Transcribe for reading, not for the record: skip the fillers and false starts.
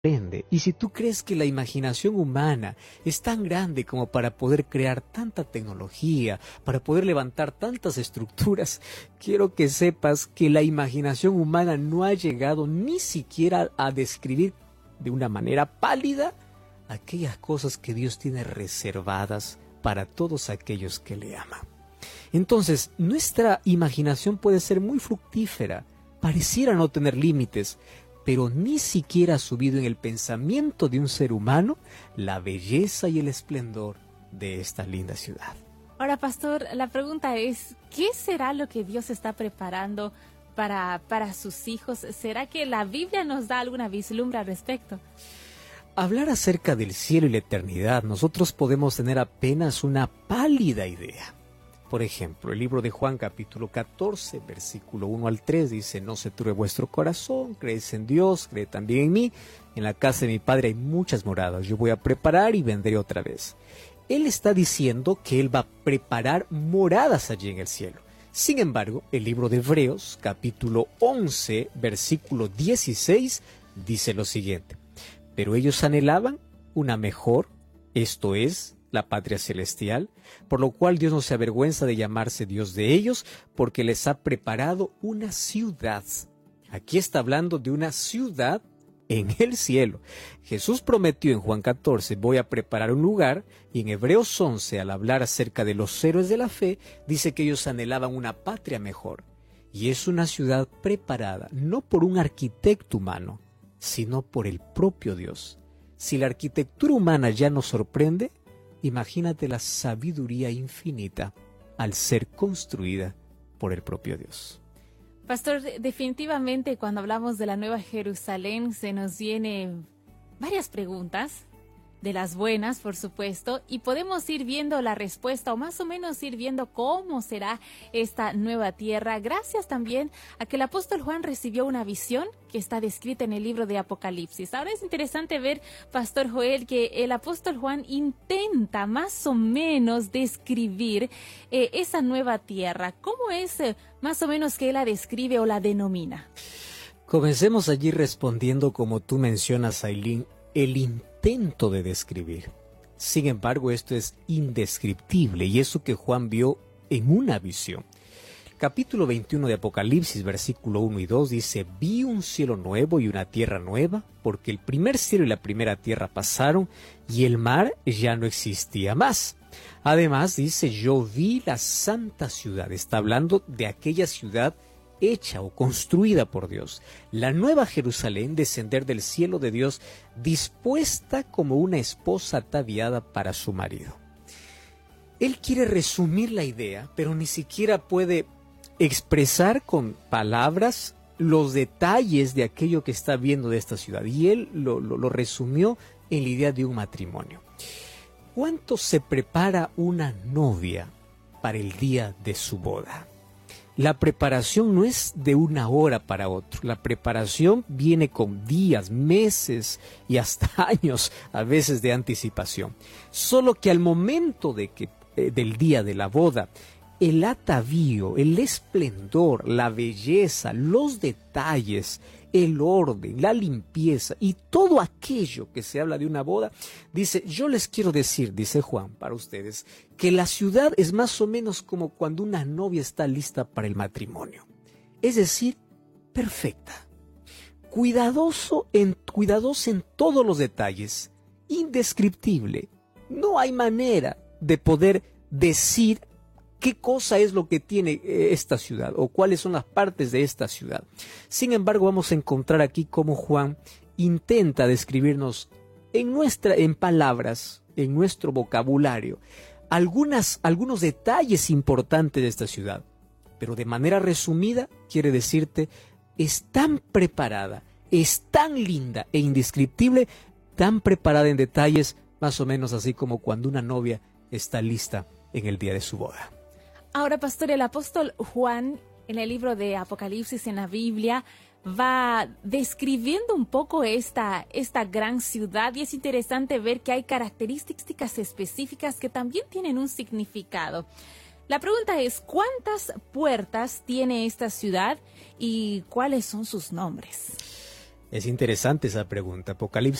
Y si tú crees que la imaginación humana es tan grande como para poder crear tanta tecnología, para poder levantar tantas estructuras, quiero que sepas que la imaginación humana no ha llegado ni siquiera a describir de una manera pálida aquellas cosas que Dios tiene reservadas para todos aquellos que le aman. Entonces, nuestra imaginación puede ser muy fructífera, pareciera no tener límites, pero ni siquiera ha subido en el pensamiento de un ser humano la belleza y el esplendor de esta linda ciudad. Ahora, pastor, la pregunta es, ¿qué será lo que Dios está preparando para sus hijos? ¿Será que la Biblia nos da alguna vislumbre al respecto? Hablar acerca del cielo y la eternidad, nosotros podemos tener apenas una pálida idea. Por ejemplo, el libro de Juan capítulo 14, versículo 1 al 3 dice: no se turbe vuestro corazón, creéis en Dios, creed también en mí. En la casa de mi Padre hay muchas moradas, yo voy a preparar y vendré otra vez. Él está diciendo que Él va a preparar moradas allí en el cielo. Sin embargo, el libro de Hebreos capítulo 11, versículo 16 dice lo siguiente: pero ellos anhelaban una mejor, esto es, la patria celestial, por lo cual Dios no se avergüenza de llamarse Dios de ellos, porque les ha preparado una ciudad. Aquí está hablando de una ciudad en el cielo. Jesús prometió en Juan 14, voy a preparar un lugar, y en Hebreos 11, al hablar acerca de los héroes de la fe, dice que ellos anhelaban una patria mejor. Y es una ciudad preparada, no por un arquitecto humano, sino por el propio Dios. Si la arquitectura humana ya nos sorprende, imagínate la sabiduría infinita al ser construida por el propio Dios. Pastor, definitivamente cuando hablamos de la Nueva Jerusalén se nos vienen varias preguntas, de las buenas, por supuesto, y podemos ir viendo la respuesta o más o menos ir viendo cómo será esta nueva tierra, gracias también a que el apóstol Juan recibió una visión que está descrita en el libro de Apocalipsis. Ahora es interesante ver, Pastor Joel, que el apóstol Juan intenta más o menos describir esa nueva tierra. ¿Cómo es más o menos que él la describe o la denomina? Comencemos allí respondiendo como tú mencionas, Ailín, el intento de describir. Sin embargo, esto es indescriptible y eso que Juan vio en una visión. Capítulo 21 de Apocalipsis, versículo 1 y 2 dice: vi un cielo nuevo y una tierra nueva, porque el primer cielo y la primera tierra pasaron y el mar ya no existía más. Además dice: yo vi la santa ciudad. Está hablando de aquella ciudad hecha o construida por Dios, la nueva Jerusalén, descender del cielo de Dios, dispuesta como una esposa ataviada para su marido. Él quiere resumir la idea, pero ni siquiera puede expresar con palabras los detalles de aquello que está viendo de esta ciudad, y él lo resumió en la idea de un matrimonio. ¿Cuánto se prepara una novia para el día de su boda? La preparación no es de una hora para otro. La preparación viene con días, meses y hasta años, a veces, de anticipación. Solo que al momento del día de la boda, el atavío, el esplendor, la belleza, los detalles, el orden, la limpieza y todo aquello que se habla de una boda, dice: yo les quiero decir, dice Juan, para ustedes, que la ciudad es más o menos como cuando una novia está lista para el matrimonio. Es decir, perfecta, cuidadosa en todos los detalles, indescriptible. No hay manera de poder decir qué cosa es lo que tiene esta ciudad o cuáles son las partes de esta ciudad. Sin embargo, vamos a encontrar aquí cómo Juan intenta describirnos en palabras, en nuestro vocabulario, algunos detalles importantes de esta ciudad. Pero de manera resumida, quiere decirte, es tan preparada, es tan linda e indescriptible, tan preparada en detalles, más o menos así como cuando una novia está lista en el día de su boda. Ahora, pastor, el apóstol Juan, en el libro de Apocalipsis en la Biblia, va describiendo un poco esta gran ciudad, y es interesante ver que hay características específicas que también tienen un significado. La pregunta es, ¿cuántas puertas tiene esta ciudad y cuáles son sus nombres? Es interesante esa pregunta. Apocalipsis